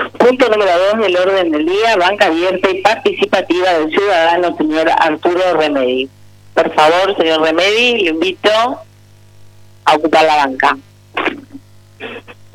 Punto número 2 del orden del día, banca abierta y participativa del ciudadano, señor Arturo Remedi. Por favor, señor Remedi, le invito a ocupar la banca.